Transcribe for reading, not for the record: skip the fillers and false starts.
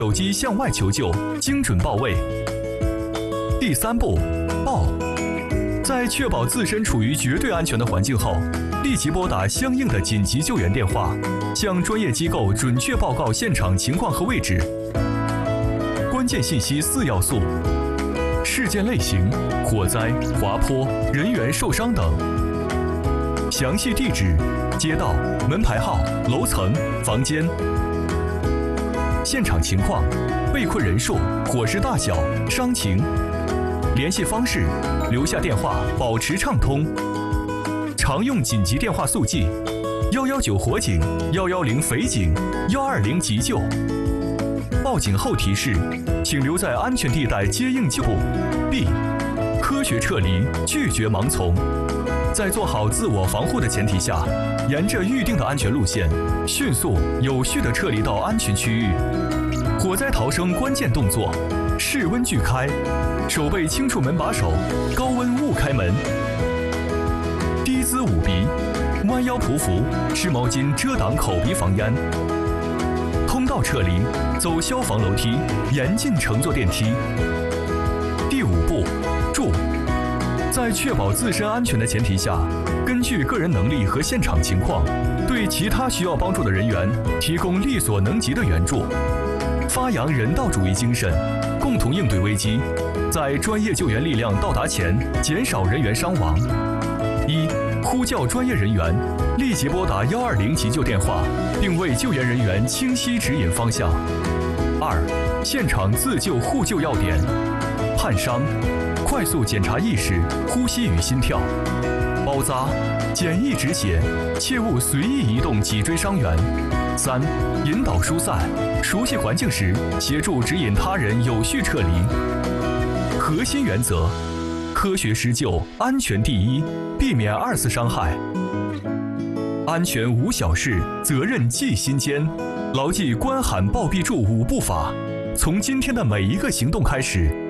手机向外求救，精准到位。第3步，报。在确保自身处于绝对安全的环境后，立即拨打相应的紧急救援电话，向专业机构准确报告现场情况和位置。关键信息4要素：事件类型、火灾、滑坡、人员受伤等；详细地址、街道、门牌号、楼层、房间；现场情况、被困人数、火势大小、伤情；联系方式，留下电话，保持畅通。常用紧急电话速记：119火警、110匪警、120急救。报警后提示，请留在安全地带接应救护。B. 科学撤离，拒绝盲从。在做好自我防护的前提下，沿着预定的安全路线，迅速有序地撤离到安全区域。火灾逃生关键动作：室温拒开，手背轻触门把手，高温勿开门。低姿捂鼻，弯腰匍匐，湿毛巾遮挡口鼻防烟。通道撤离，走消防楼梯，严禁乘坐电梯。第5步，助。在确保自身安全的前提下，根据个人能力和现场情况，对其他需要帮助的人员提供力所能及的援助。发扬人道主义精神，共同应对危机，在专业救援力量到达前减少人员伤亡。1. 呼叫专业人员，立即拨打120急救电话，并为救援人员清晰指引方向。2. 现场自救互救要点：焊伤，快速检查意识、呼吸与心跳；包扎，简易止血，切勿随意移动脊椎伤员。3. 引导疏散，熟悉环境时，协助指引他人有序撤离。核心原则：科学施救，安全第一，避免2次伤害。安全无小事，责任记心间。牢记关喊报必助5步法，从今天的每一个行动开始，